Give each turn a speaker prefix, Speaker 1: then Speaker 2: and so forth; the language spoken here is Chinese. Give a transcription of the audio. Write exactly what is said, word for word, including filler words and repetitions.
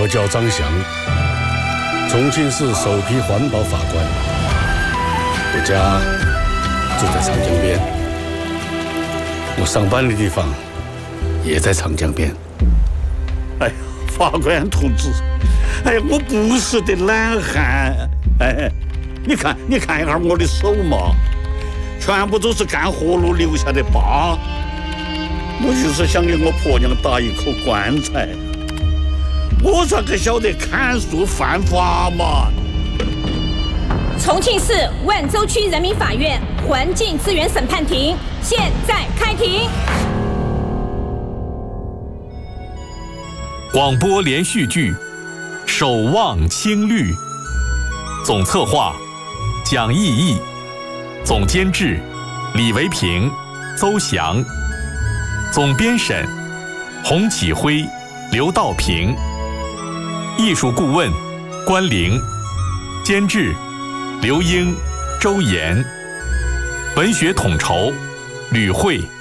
Speaker 1: 我叫张翔，重庆市首批环保法官。我家住在长江边，我上班的地方也在长江边。哎呀，法官同志，哎呀，我不是的懒汉，哎，你看，你看一下我的手嘛，全部都是干活路留下的疤。我就是想给我婆娘打一口棺材，我咋个晓得砍树犯法嘛？
Speaker 2: 重庆市万州区人民法院环境资源审判庭现在开庭。
Speaker 3: 广播连续剧《守望青绿》，总策划蒋毅毅，总监制李维平、邹翔，总编审洪启辉、刘道平，艺术顾问关凌，监制刘英、周岩，文学统筹吕慧。